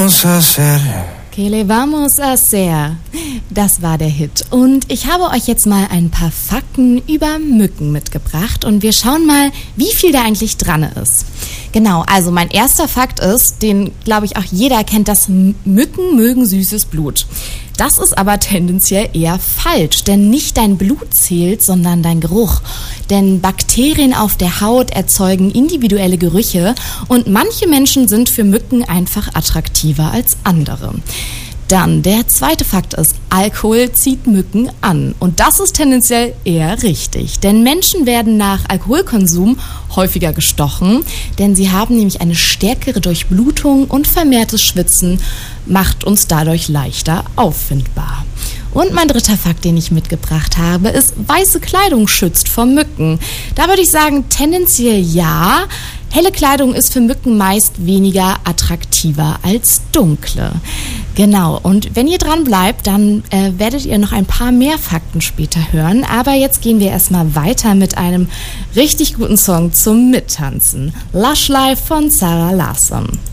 vamos a hacer? Que le vamos a hacer? Das war der Hit. Und ich habe euch jetzt mal ein paar Fakten über Mücken mitgebracht und wir schauen mal, wie viel da eigentlich dran ist. Genau, also mein erster Fakt ist, den glaube ich auch jeder kennt, dass Mücken mögen süßes Blut. Das ist aber tendenziell eher falsch, denn nicht dein Blut zählt, sondern dein Geruch. Denn Bakterien auf der Haut erzeugen individuelle Gerüche und manche Menschen sind für Mücken einfach attraktiver als andere. Dann der zweite Fakt ist, Alkohol zieht Mücken an. Und das ist tendenziell eher richtig. Denn Menschen werden nach Alkoholkonsum häufiger gestochen, denn sie haben nämlich eine stärkere Durchblutung und vermehrtes Schwitzen macht uns dadurch leichter auffindbar. Und mein dritter Fakt, den ich mitgebracht habe, ist, weiße Kleidung schützt vor Mücken. Da würde ich sagen, tendenziell ja. Helle Kleidung ist für Mücken meist weniger attraktiver als dunkle. Genau, und wenn ihr dran bleibt, dann werdet ihr noch ein paar mehr Fakten später hören. Aber jetzt gehen wir erstmal weiter mit einem richtig guten Song zum Mittanzen. Lush Life von Zara Larsson.